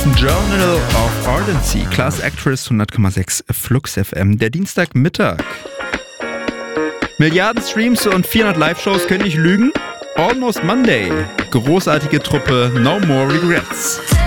Journal of Ardency, Class Actress 100,6 Flux FM, der Dienstagmittag. Milliarden Streams und 400 Live-Shows können nicht lügen. Almost Monday, großartige Truppe, No More Regrets.